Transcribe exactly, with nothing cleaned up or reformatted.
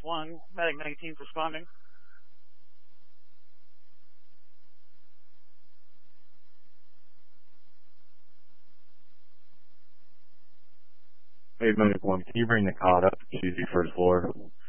one, Medic nineteen responding. Hey, Medic one, can you bring the cot up to the first floor?